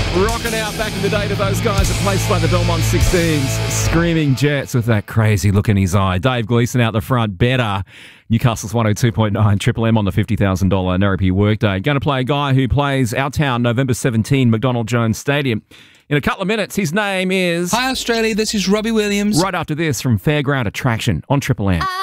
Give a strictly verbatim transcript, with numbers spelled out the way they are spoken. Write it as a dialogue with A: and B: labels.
A: Rocking out back in the day to those guys at places like the Belmont sixteens. Screaming Jets with that crazy look in his eye. Dave Gleeson out the front, better. Newcastle's one oh two point nine, Triple M on the fifty thousand dollars Narrabee Workday. Going to play a guy who plays our town November seventeenth, McDonald Jones Stadium. In a couple of minutes, his name is...
B: Hi Australia, this is Robbie Williams.
A: Right after this from Fairground Attraction on Triple M.